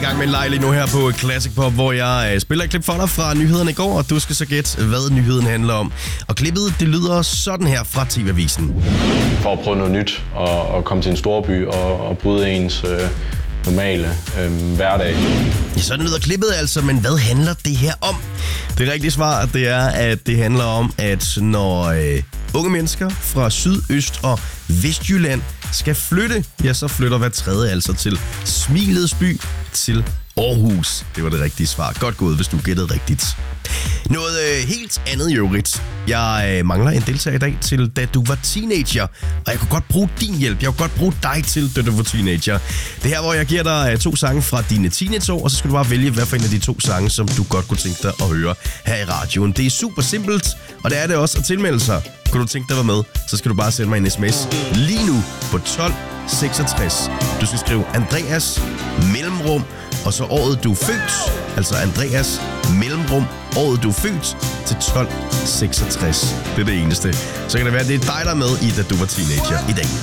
gang med en leg lige nu her på Classic Pop, hvor jeg spiller et klip for dig fra nyhederne i går, og du skal så gætte, hvad nyheden handler om. Og klippet, det lyder sådan her fra TV-avisen. For at prøve noget nyt og komme til en storby og bryde ens normale hverdag. Ja, sådan lyder klippet altså, men hvad handler det her om? Det rigtige svar, det er, at det handler om, at når unge mennesker fra Syd-, Øst- og Vestjylland skal flytte, ja, så flytter hver tredje altså til Smilets by, til Aarhus. Det var det rigtige svar. Godt gået, hvis du gættede rigtigt. Noget helt andet i øvrigt. Jeg mangler en deltager i dag til Da du var teenager, og jeg kunne godt bruge din hjælp. Jeg kunne godt bruge dig til Da du var teenager. Det her, hvor jeg giver dig 2 sange fra dine teenageår, og så skal du bare vælge, hvad for en af de 2 sange, som du godt kunne tænke dig at høre her i radioen. Det er super simpelt, og det er det også at tilmelde sig. Kunne du tænke dig at være med, så skal du bare sende mig en sms lige nu på 1266. Du skal skrive Andreas mellemrum, og så året du er født, altså Andreas mellemrum, året du er født, til 1266. Det er det eneste. Så kan det være, at det er dig, der er med i Da du var teenager i dag.